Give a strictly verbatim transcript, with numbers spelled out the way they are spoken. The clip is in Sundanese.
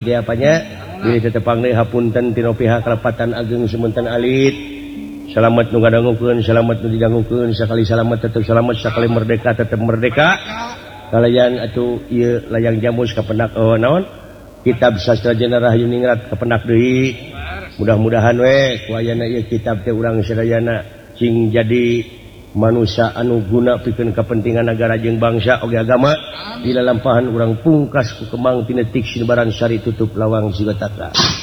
apanya pilih tetepang deui hapunten tina pihak Kalepatan Ageng Semunten Alit. Selamat nu ngadangukeun, selamat nu didangukeun, sakali selamat tetep selamat, sakali merdeka tetep merdeka. Kalayan atuh ieu layang jamus kapendak oh naon? Kitab Sastra Jana Rahayu Ningrat kapendak deui. Mudah-mudahan we ku ayana ieu kitab teh urang sadayana cing jadi manusia anu guna pikeun kepentingan negara jeung bangsa oge agama. Di lalampahan urang pungkas ku kemang tinetik sinebaran sari tutup lawang sigataka.